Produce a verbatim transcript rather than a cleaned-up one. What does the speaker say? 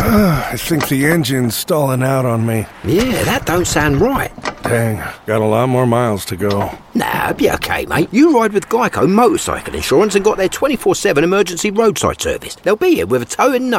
I think the engine's stalling out on me. Yeah, that don't sound right. Dang, got a lot more miles to go. Nah, it'll be okay, mate. You ride with Geico Motorcycle Insurance and got their twenty-four seven emergency roadside service. They'll be here with a tow in no